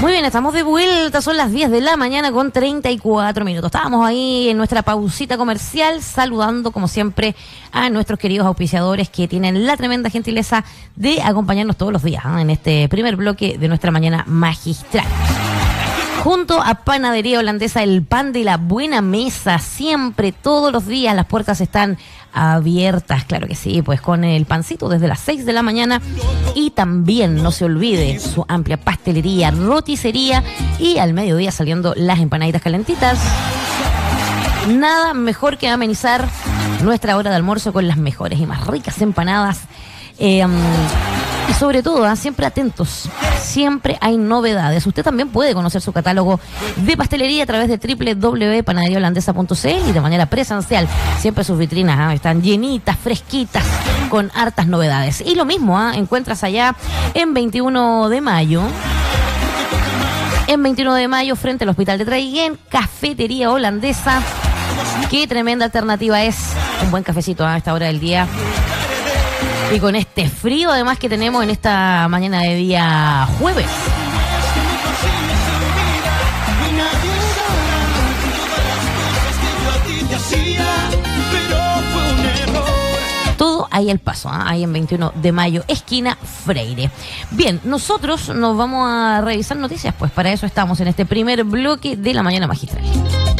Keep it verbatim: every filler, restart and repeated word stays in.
Muy bien, estamos de vuelta, son las diez de la mañana con treinta y cuatro minutos. Estábamos ahí en nuestra pausita comercial saludando como siempre a nuestros queridos auspiciadores que tienen la tremenda gentileza de acompañarnos todos los días, ¿eh? En este primer bloque de nuestra mañana magistral. Junto a Panadería Holandesa, el pan de la buena mesa, siempre, todos los días, las puertas están abiertas, claro que sí, pues con el pancito desde las seis de la mañana y también, no se olvide, su amplia pastelería, roticería y al mediodía saliendo las empanaditas calentitas. Nada mejor que amenizar nuestra hora de almuerzo con las mejores y más ricas empanadas. Eh, y sobre todo, ¿eh? siempre atentos, siempre hay novedades. Usted también puede conocer su catálogo de pastelería a través de doble u doble u doble u punto panadería holandesa punto c l y de manera presencial. Siempre sus vitrinas ¿eh? están llenitas, fresquitas, con hartas novedades. Y lo mismo, ¿eh? encuentras allá en veintiuno de mayo. En veintiuno de mayo, frente al Hospital de Traiguén, Cafetería Holandesa. Qué tremenda alternativa es un buen cafecito ¿eh? a esta hora del día. Y con este frío además que tenemos en esta mañana de día jueves. Todo ahí al paso, ¿eh? ahí en veintiuno de mayo, esquina Freire. Bien, nosotros nos vamos a revisar noticias, pues para eso estamos en este primer bloque de la mañana magistral.